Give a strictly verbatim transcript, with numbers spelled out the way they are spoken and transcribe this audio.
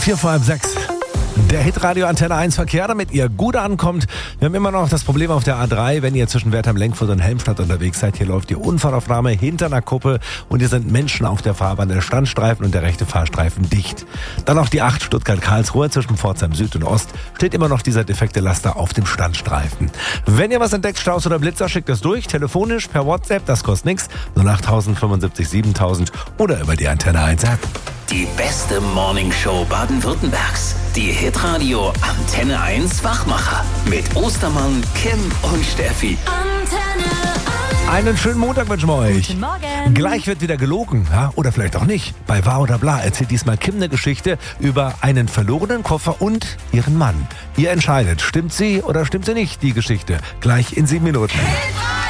Vier vor halb sechs. Der Hitradio Antenne eins Verkehr, damit ihr gut ankommt. Wir haben immer noch das Problem auf der A drei, wenn ihr zwischen Wertheim, Lenkfurt und Helmstadt unterwegs seid. Hier läuft die Unfallaufnahme hinter einer Kuppe und hier sind Menschen auf der Fahrbahn. Der Standstreifen und der rechte Fahrstreifen dicht. Dann noch die acht Stuttgart-Karlsruhe zwischen Pforzheim Süd und Ost. Steht immer noch dieser defekte Laster auf dem Standstreifen. Wenn ihr was entdeckt, Staus oder Blitzer, schickt es durch. Telefonisch, per WhatsApp, das kostet nichts. null acht fünfundsiebzig siebentausend oder über die Antenne eins App. Die beste Morningshow Baden-Württembergs. Die Hitradio Antenne eins Wachmacher. Mit Ostermann, Kim und Steffi. Antenne eins. Einen schönen Montag wünschen wir euch. Guten Morgen. Gleich wird wieder gelogen, ja? Oder vielleicht auch nicht. Bei Wahr oder Bla erzählt diesmal Kim eine Geschichte über einen verlorenen Koffer und ihren Mann. Ihr entscheidet, stimmt sie oder stimmt sie nicht, die Geschichte. Gleich in sieben Minuten.